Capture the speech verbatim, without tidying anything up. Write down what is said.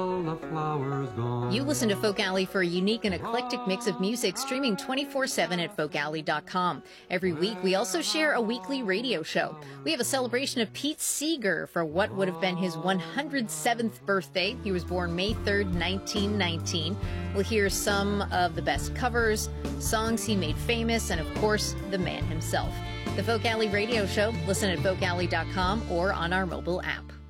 the flowers gone. You listen to Folk Alley for a unique and eclectic mix of music, streaming twenty-four seven at folk alley dot com. Every week, we also share a weekly radio show. We have a celebration of Pete Seeger for what would have been his one hundred seventh birthday. He was born May third, nineteen nineteen. We'll hear some of the best covers, songs he made famous, and of course, the man himself. The Folk Alley Radio Show. Listen at folk alley dot com or on our mobile app.